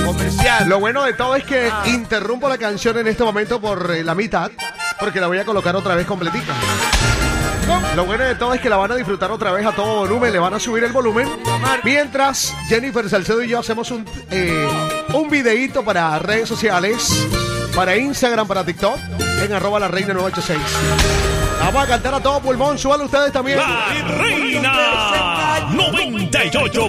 Comercial. Lo bueno de todo es que interrumpo la canción en este momento por la mitad, porque la voy a colocar otra vez completica. Lo bueno de todo es que la van a disfrutar otra vez a todo volumen, le van a subir el volumen. Mientras Jennifer Salcedo y yo hacemos un videíto para redes sociales, para Instagram, para TikTok, en @lareina986. Vamos a cantar a todo pulmón, súbanlo ustedes también. La Reina 98.